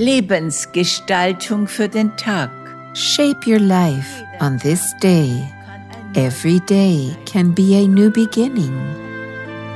Lebensgestaltung für den Tag. Shape your life on this day. Every day can be a new beginning.